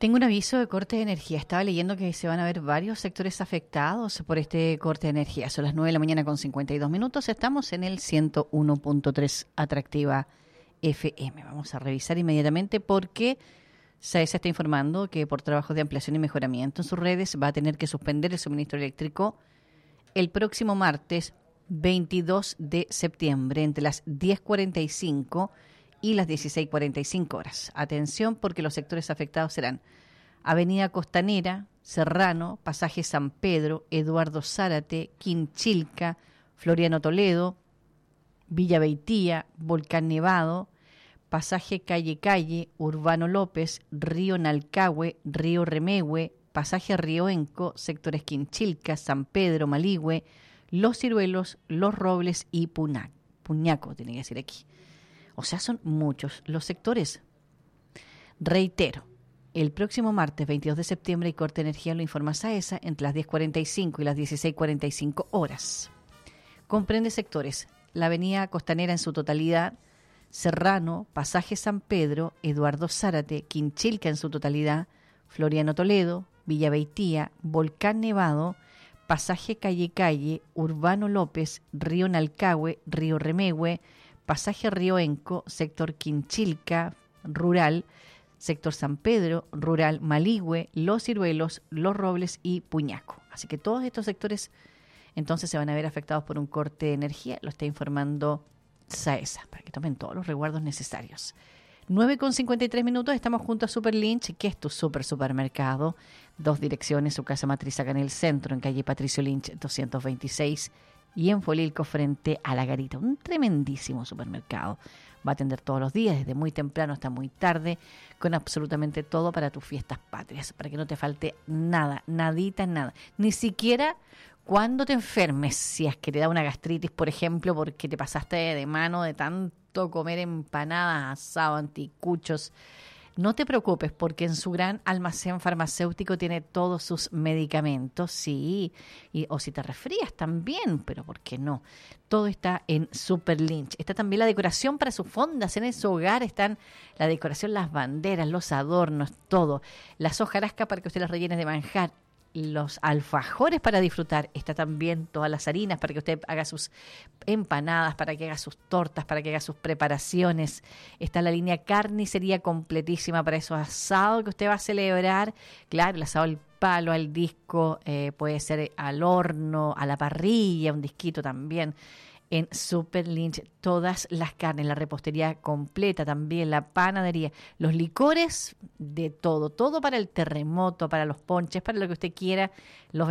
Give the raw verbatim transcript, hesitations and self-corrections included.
Tengo un aviso de corte de energía. Estaba leyendo que se van a ver varios sectores afectados por este corte de energía. Son las nueve de la mañana con cincuenta y dos minutos. Estamos en el ciento uno punto tres Atractiva F M. Vamos a revisar inmediatamente porque SAESA está informando que por trabajos de ampliación y mejoramiento en sus redes va a tener que suspender el suministro eléctrico el próximo martes veintidós de septiembre entre las diez cuarenta y cinco y las dieciséis cuarenta y cinco horas. Atención porque los sectores afectados serán Avenida Costanera, Serrano, Pasaje San Pedro, Eduardo Zárate, Quinchilca, Floriano Toledo, Villa Beitía, Volcán Nevado, Pasaje Calle Calle, Urbano López, Río Nalcahue, Río Remehue, Pasaje Rioenco, sectores Quinchilca, San Pedro, Maligüe, Los Ciruelos, Los Robles y Punac, Puñaco, tiene que decir aquí. O sea, son muchos los sectores. Reitero, el próximo martes veintidós de septiembre hay corte de energía, lo informa SAESA, entre las diez cuarenta y cinco y las dieciséis cuarenta y cinco horas. Comprende sectores: la avenida Costanera en su totalidad, Serrano, Pasaje San Pedro, Eduardo Zárate, Quinchilca en su totalidad, Floriano Toledo, Villa Beitía, Volcán Nevado, Pasaje Calle Calle, Urbano López, Río Nalcahue, Río Remehue, Pasaje Rioenco, sector Quinchilca, rural, sector San Pedro, rural, Maligüe, Los Ciruelos, Los Robles y Puñaco. Así que todos estos sectores entonces se van a ver afectados por un corte de energía, lo está informando SAESA, para que tomen todos los resguardos necesarios. nueve con cincuenta y tres minutos, estamos junto a Super Lynch, que es tu super supermercado. Dos direcciones, su casa matriz acá en el centro, en calle Patricio Lynch doscientos veintiséis, y en Folilco frente a La Garita. Un tremendísimo supermercado. Va a atender todos los días, desde muy temprano hasta muy tarde, con absolutamente todo para tus fiestas patrias, para que no te falte nada, nadita, nada. Ni siquiera cuando te enfermes, si es que te da una gastritis, por ejemplo, porque te pasaste de mano de tanto comer empanadas, asado, anticuchos. No te preocupes, porque en su gran almacén farmacéutico tiene todos sus medicamentos, sí, y, o si te resfrías también, pero ¿por qué no? Todo está en Super Lynch. Está también la decoración para sus fondas, en su hogar están la decoración, las banderas, los adornos, todo. Las hojarascas para que usted las rellene de manjar. Los alfajores para disfrutar, está también todas las harinas para que usted haga sus empanadas, para que haga sus tortas, para que haga sus preparaciones. Está la línea carnicería completísima para esos asados que usted va a celebrar. Claro, el asado al palo, al disco, eh, puede ser al horno, a la parrilla, un disquito también. En Super Lynch, todas las carnes, la repostería completa también, la panadería, los licores, de todo, todo para el terremoto, para los ponches, para lo que usted quiera, los